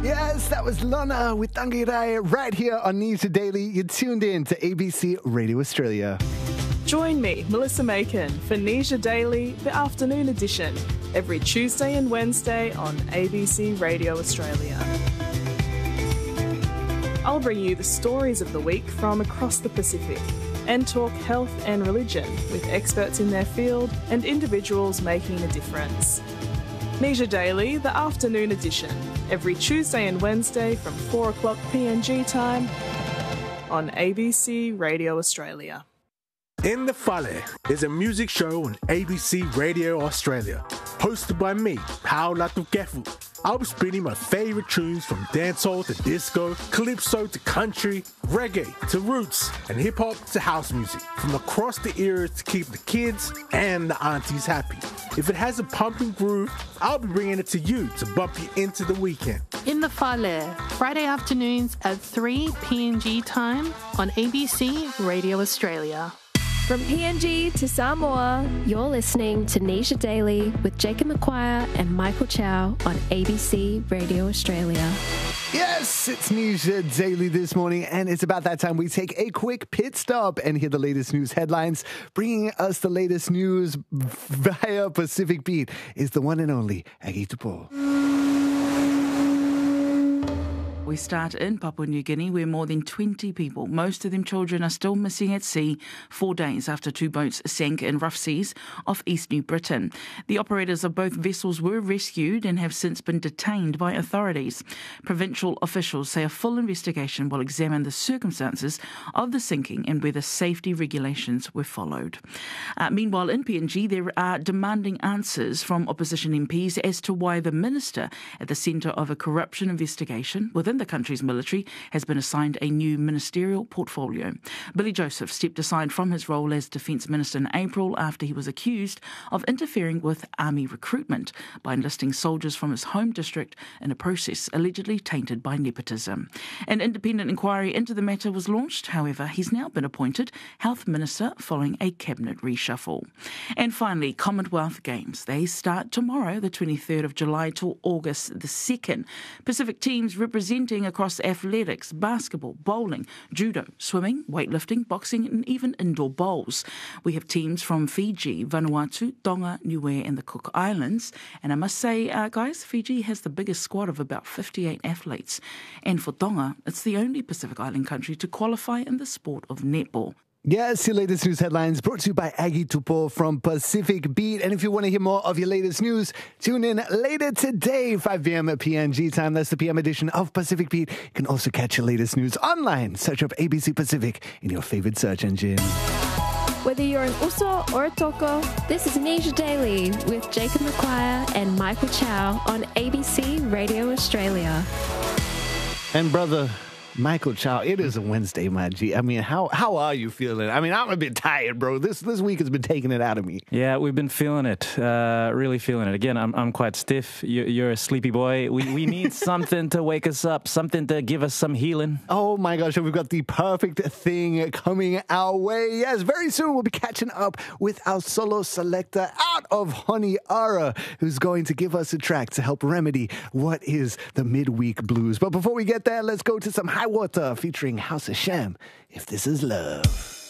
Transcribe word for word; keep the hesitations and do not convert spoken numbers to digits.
Yes, that was Lona with Tangirai right here on News Daily. You're tuned in to A B C Radio Australia. Join me, Melissa Macon, for Nisha Daily, the afternoon edition, every Tuesday and Wednesday on A B C Radio Australia. I'll bring you the stories of the week from across the Pacific and talk health and religion with experts in their field and individuals making a difference. Nisha Daily, the afternoon edition, every Tuesday and Wednesday from four o'clock P N G time on A B C Radio Australia. In the Fale is a music show on A B C Radio Australia, hosted by me, Pao Latukefu. I'll be spinning my favourite tunes from dancehall to disco, calypso to country, reggae to roots, and hip-hop to house music, from across the eras to keep the kids and the aunties happy. If it has a pumping groove, I'll be bringing it to you to bump you into the weekend. In the Fale, Friday afternoons at three P N G time on A B C Radio Australia. From P N G to Samoa, you're listening to Nisha Daily with Jacob McQuire and Michael Chow on A B C Radio Australia. Yes, it's Nisha Daily this morning, and it's about that time we take a quick pit stop and hear the latest news headlines. Bringing us the latest news via Pacific Beat is the one and only Aggie Tupou. We start in Papua New Guinea, where more than twenty people, most of them children, are still missing at sea four days after two boats sank in rough seas off East New Britain. The operators of both vessels were rescued and have since been detained by authorities. Provincial officials say a full investigation will examine the circumstances of the sinking and whether safety regulations were followed. Uh, meanwhile, in P N G, there are demanding answers from opposition M Ps as to why the minister at the centre of a corruption investigation within the country's military has been assigned a new ministerial portfolio. Billy Joseph stepped aside from his role as Defence Minister in April after he was accused of interfering with army recruitment by enlisting soldiers from his home district in a process allegedly tainted by nepotism. An independent inquiry into the matter was launched. However, he's now been appointed Health Minister following a cabinet reshuffle. And finally, Commonwealth Games. They start tomorrow, the twenty-third of July, till August the second. Pacific teams representing across athletics, basketball, bowling, judo, swimming, weightlifting, boxing and even indoor bowls. We have teams from Fiji, Vanuatu, Tonga, Niue and the Cook Islands. And I must say, uh, guys, Fiji has the biggest squad of about fifty-eight athletes. And for Tonga, it's the only Pacific Island country to qualify in the sport of netball. Yes, your latest news headlines brought to you by Aggie Tupou from Pacific Beat. And if you want to hear more of your latest news, tune in later today, five p.m. at P N G time. That's the P M edition of Pacific Beat. You can also catch your latest news online. Search up A B C Pacific in your favorite search engine. Whether you're an Uso or a Toko, this is Nisha Daily with Jacob McQuire and Michael Chow on A B C Radio Australia. And brother Michael Chow, it is a Wednesday, my G. I mean, how how are you feeling? I mean, I'm a bit tired, bro. This this week has been taking it out of me. Yeah, we've been feeling it, uh, really feeling it. Again, I'm I'm quite stiff. You, you're a sleepy boy. We we need something to wake us up, something to give us some healing. Oh my gosh, we've got the perfect thing coming our way. Yes, very soon we'll be catching up with our solo selector out of Honiara, who's going to give us a track to help remedy what is the midweek blues. But before we get there, let's go to some High Water featuring House of Sham, If This Is Love.